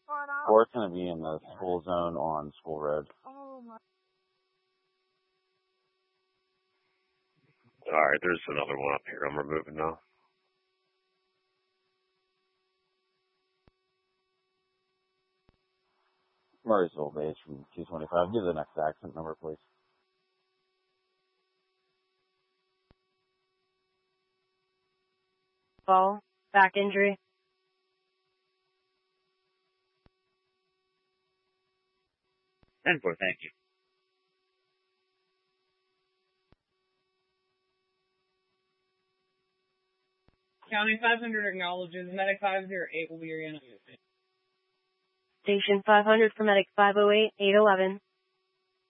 Or it's going to be in the school zone on School Road. Alright, there's another one up here I'm removing now. Murraysville base from 225. Give the next accent number, please. Fall. Back injury. And for thank you. County 500 acknowledges Medic 508 will be your unit. Station 500 for Medic 508, 811.